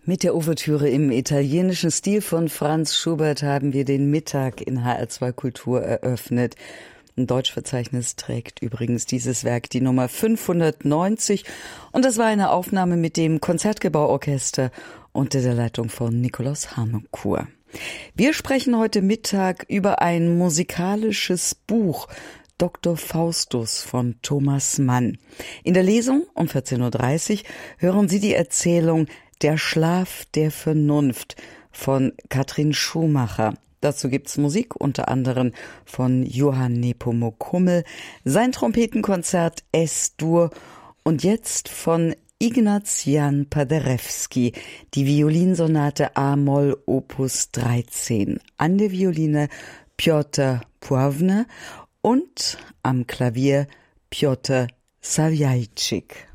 Mit der Ouvertüre im italienischen Stil von Franz Schubert haben wir den Mittag in HR2 Kultur eröffnet. Ein Deutschverzeichnis trägt übrigens dieses Werk die Nummer 590 und das war eine Aufnahme mit dem Konzertgebauorchester unter der Leitung von Nikolaus Harnoncourt. Wir sprechen heute Mittag über ein musikalisches Buch, Dr. Faustus von Thomas Mann. In der Lesung um 14.30 Uhr hören Sie die Erzählung Der Schlaf der Vernunft von Katrin Schumacher. Dazu gibt's Musik, unter anderem von Johann Nepomuk Hummel, sein Trompetenkonzert S-Dur und jetzt von Ignaz Jan Paderewski, die Violinsonate A-Moll Opus 13, an der Violine Piotr Pławny und am Klavier Piotr Sawiajczyk.